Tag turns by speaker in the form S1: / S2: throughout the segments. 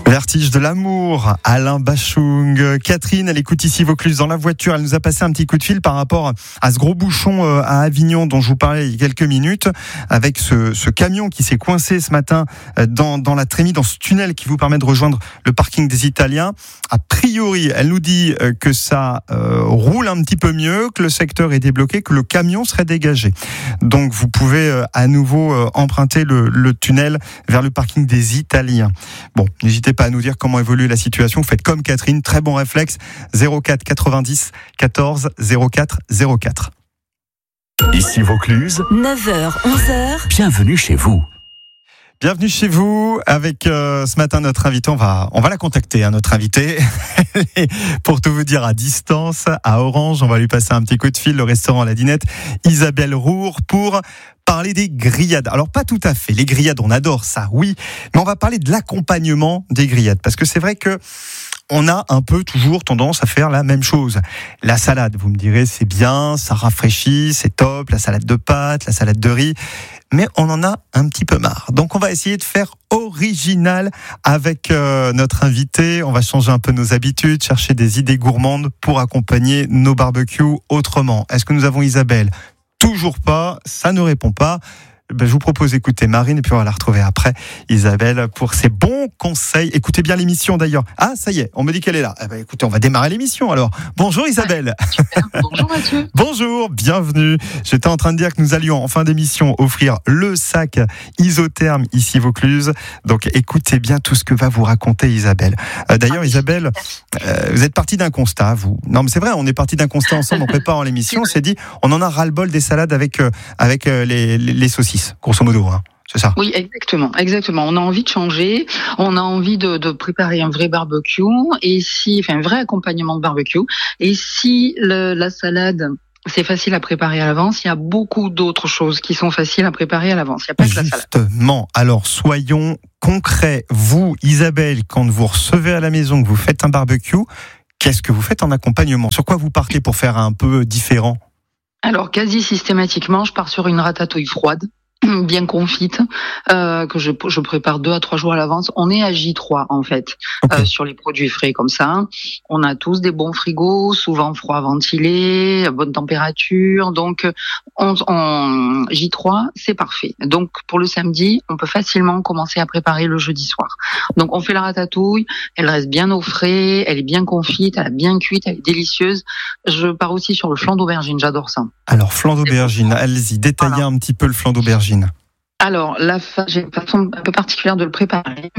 S1: Vertige de l'amour, Alain Bachung. Catherine, elle écoute ici Vaucluse dans la voiture. Elle nous a passé un petit coup de fil par rapport à ce gros bouchon à Avignon dont je vous parlais il y a quelques minutes, avec ce camion qui s'est coincé ce matin dans la Trémie, dans ce tunnel qui vous permet de rejoindre le parking des Italiens. A priori, elle nous dit que ça roule un petit peu mieux, que le secteur est débloqué, que le camion serait dégagé. Donc vous pouvez à nouveau emprunter le tunnel vers le parking des Italiens. Bon, n'hésitez pas à nous dire comment évolue la situation. Vous faites comme Catherine, très bon réflexe. 04 90 14 04 04.
S2: Ici Vaucluse,
S3: 9h, 11h.
S2: bienvenue chez vous.
S1: Bienvenue chez vous avec ce matin notre invité. On va la contacter, notre invité. Pour tout vous dire, à distance, à Orange, on va lui passer un petit coup de fil, le restaurant La Dinette, Isabelle Roure, pour parler des grillades. Alors pas tout à fait, les grillades on adore ça, oui, mais on va parler de l'accompagnement des grillades, parce que c'est vrai que on a un peu toujours tendance à faire la même chose. La salade, vous me direz, c'est bien, ça rafraîchit, c'est top, la salade de pâtes, la salade de riz, mais on en a un petit peu marre. Donc on va essayer de faire original avec notre invité. On va changer un peu nos habitudes, chercher des idées gourmandes pour accompagner nos barbecues autrement. Est-ce que nous avons Isabelle ? Toujours pas, ça ne répond pas. Je vous propose d'écouter Marine et puis on va la retrouver après, Isabelle, pour ses bons conseils. Écoutez bien l'émission d'ailleurs. Ah, ça y est, on me dit qu'elle est là. Eh ben, écoutez, on va démarrer l'émission alors. Bonjour Isabelle.
S4: Super. Bonjour Mathieu.
S1: Bonjour, bienvenue. J'étais en train de dire que nous allions en fin d'émission offrir le sac isotherme ici Vaucluse. Donc écoutez bien tout ce que va vous raconter Isabelle. D'ailleurs Isabelle, vous êtes partie d'un constat, vous. Non mais c'est vrai, on est parti d'un constat ensemble en préparant l'émission. On s'est dit, on en a ras-le-bol des salades avec les saucisses. Grosso modo, hein. C'est ça.
S4: Oui, exactement. On a envie de changer, on a envie de préparer un vrai barbecue un vrai accompagnement de barbecue. Et si la salade, c'est facile à préparer à l'avance, il y a beaucoup d'autres choses qui sont faciles à préparer à l'avance. Il n'y a pas que la salade.
S1: Justement. Alors, soyons concrets. Vous, Isabelle, quand vous recevez à la maison, que vous faites un barbecue, qu'est-ce que vous faites en accompagnement ? Sur quoi vous partez pour faire un peu différent ?
S4: Alors, quasi systématiquement, je pars sur une ratatouille froide, bien confite, que je prépare 2 à 3 jours à l'avance. On est à J3 en fait, okay. Sur les produits frais comme ça. On a tous des bons frigos, souvent froid ventilé, à bonne température. Donc J3, c'est parfait. Donc pour le samedi, on peut facilement commencer à préparer le jeudi soir. Donc on fait la ratatouille, elle reste bien au frais, elle est bien confite, elle a bien cuite, elle est délicieuse. Je pars aussi sur le flan d'aubergine, j'adore ça.
S1: Alors flan d'aubergine, allez-y, détaillez un petit peu le flan d'aubergine.
S4: Alors, j'ai une façon un peu particulière de le préparer.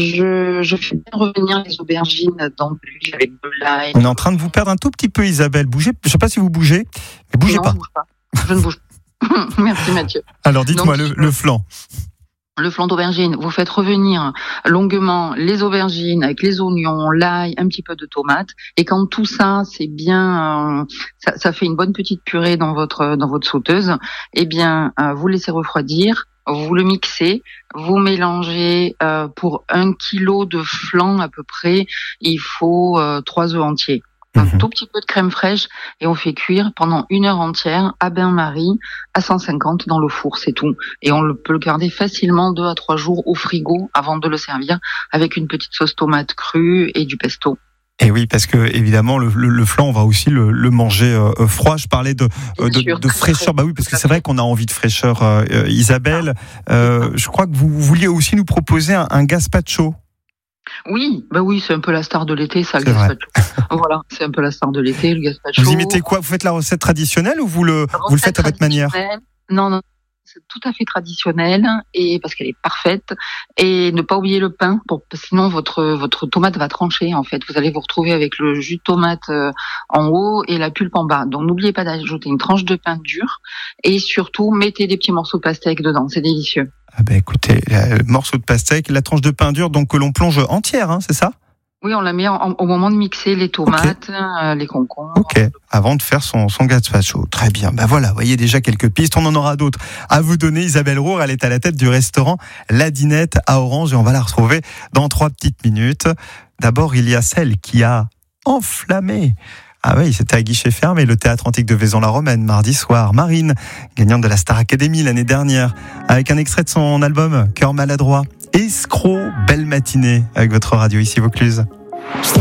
S4: Je fais bien revenir les aubergines dans de l'huile avec de l'ail.
S1: On est en train de vous perdre un tout petit peu, Isabelle. Bougez. Je ne sais pas si vous bougez, mais bougez pas.
S4: Non, je bouge pas. Je ne bouge pas. Merci Mathieu.
S1: Alors, dites-moi le flan.
S4: Le flan d'aubergine, vous faites revenir longuement les aubergines avec les oignons, l'ail, un petit peu de tomate. Et quand tout ça, c'est bien, ça fait une bonne petite purée dans votre sauteuse. Eh bien, vous laissez refroidir, vous le mixez, vous mélangez. Pour 1 kilo de flan à peu près, il faut 3 œufs entiers. Un tout petit peu de crème fraîche et on fait cuire pendant 1 heure entière à bain-marie à 150 dans le four, c'est tout. Et on peut le garder facilement 2 à 3 jours au frigo avant de le servir avec une petite sauce tomate crue et du pesto.
S1: Et oui, parce que évidemment le flan, on va aussi le manger froid. Je parlais de fraîcheur. Bah oui, parce que c'est vrai qu'on a envie de fraîcheur. Isabelle, je crois que vous vouliez aussi nous proposer un gazpacho.
S4: Oui, c'est un peu la star de l'été, ça, le gazpacho. Voilà, c'est un peu la star de l'été, le gazpacho.
S1: Vous y mettez quoi ? Vous faites la recette traditionnelle ou vous le faites à votre manière ?
S4: Non, c'est tout à fait traditionnel et parce qu'elle est parfaite. Et ne pas oublier le pain, sinon votre tomate va trancher en fait. Vous allez vous retrouver avec le jus de tomate en haut et la pulpe en bas. Donc n'oubliez pas d'ajouter une tranche de pain dur et surtout mettez des petits morceaux de pastèque dedans, c'est délicieux.
S1: Ah ben écoutez, le morceau de pastèque, la tranche de pain dur, donc que l'on plonge entière, hein, c'est ça ?
S4: Oui, on la met au moment de mixer les tomates, les concombres.
S1: Ok, avant de faire son gazpacho. Très bien, ben voilà, vous voyez déjà quelques pistes, on en aura d'autres à vous donner. Isabelle Roure, elle est à la tête du restaurant La Dinette à Orange et on va la retrouver dans 3 petites minutes. D'abord, il y a celle qui a enflammé. Ah oui, c'était à guichet fermé, le Théâtre Antique de Vaison-la-Romaine, mardi soir. Marine, gagnante de la Star Academy l'année dernière, avec un extrait de son album Cœur maladroit. Escroc, belle belle matinée avec votre radio ici Vaucluse.